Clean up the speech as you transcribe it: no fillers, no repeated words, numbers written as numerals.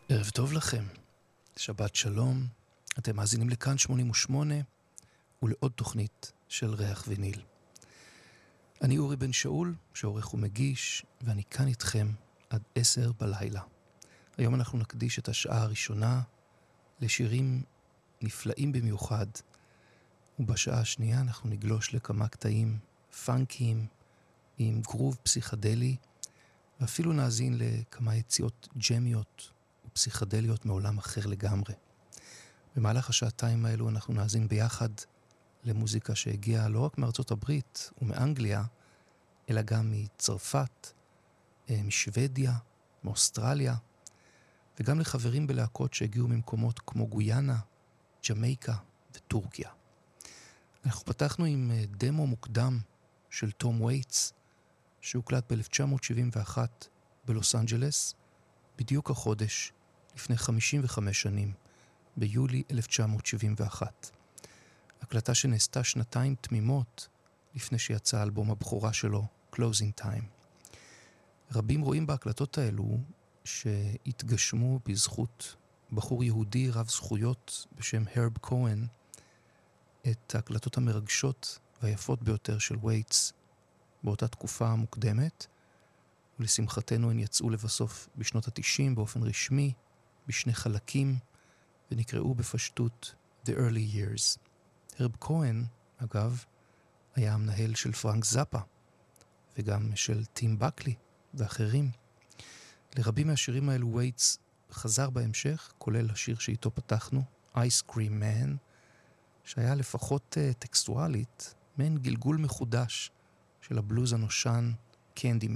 ערב טוב לכם, שבת שלום, אתם מאזינים לכאן 88 ולעוד תוכנית של ריח ויניל. אני אורי בן שאול, שעורך ומגיש, ואני כאן איתכם עד 10 בלילה. היום אנחנו נקדיש את השעה הראשונה לשירים נפלאים במיוחד, ובשעה השנייה אנחנו נגלוש לכמה קטעים פאנקיים עם גרוב פסיכדלי, ואפילו נאזין לכמה יציאות ג'מיות ופסיכדליות מעולם אחר לגמרי. במהלך השעתיים האלו אנחנו נאזין ביחד למוזיקה שהגיעה לא רק מארצות הברית ומאנגליה, אלא גם מצרפת, משוודיה, מאוסטרליה, וגם לחברים בלהקות שהגיעו ממקומות כמו גויאנה, ג'מייקה וטורקיה. אנחנו פתחנו עם דמו מוקדם של תום וייטס, שהוקלט ב-1971 בלוס אנג'לס, בדיוק החודש לפני 55 שנים, ביולי 1971. הקלטה שנעשתה שנתיים תמימות לפני שיצא אלבום הבכורה שלו, Closing Time. רבים רואים בהקלטות האלו שהתגשמו בזכות בחור יהודי רב זכויות בשם הרב כהן, את ההקלטות המרגשות והיפות ביותר של וייטס באותה תקופה המוקדמת, ולשמחתנו הן יצאו לבסוף בשנות ה-90 באופן רשמי, בשני חלקים, ונקראו בפשטות The Early Years. הרב כהן, אגב, היה המנהל של פרנק זאפה, וגם של טים בקלי ואחרים. לרבים מהשירים האלו וייטס חזר בהמשך, כולל השיר שאיתו פתחנו, Ice Cream Man, שהיה לפחות טקסטואלית, מעין גלגול מחודש של הבלוז הנושן, קנדי